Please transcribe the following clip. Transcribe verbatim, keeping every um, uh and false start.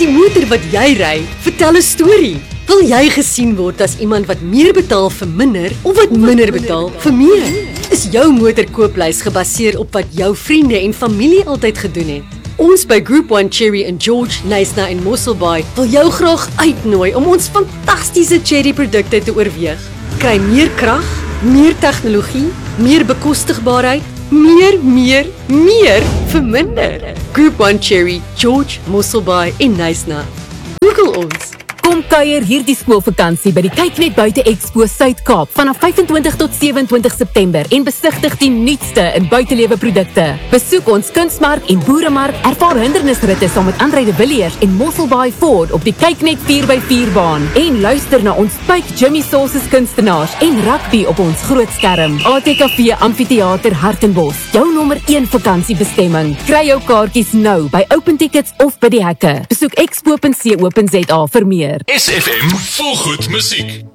die motor wat jy ry, vertel 'n storie. Wil jy gesien word as iemand wat meer betaal vir minder of wat minder betaal vir meer? Is jou motorkooplys gebaseer op wat jou vriende en familie altyd gedoen het? Ons by Group one Cherry in George, Knysna en Mosselbaai wil jou graag uitnooi om ons fantastiese cherry produkte te oorweeg. Kry meer krag, meer tegnologie, meer bekostigbaarheid, meer, meer, meer vir minder. Group one Cherry, George, Mosselbaai en Knysna. Google ons. Kom kuier hierdie skoolvakansie by die Kyknet Buite Expo Suid-Kaap vanaf vyfentwintig tot sewentwintig September en besigtig die nuutste in buitelewe produkte. Besoek ons kunsmark en boeremark, ervaar hindernisritte saam met Andre de Villiers en Mosselbaai Ford op die Kyknet vier by vier baan en luister na ons Spike Jimmy Sauces kunstenaars en rugby op ons groot skerm. A T K V Amfitheater Hartenbos, jou nommer een vakansiebestemming. Kry jou kaartjies nou by Open Tickets of by die hekke. Besoek expo punt co punt za vir meer. S F M vol goed musiek.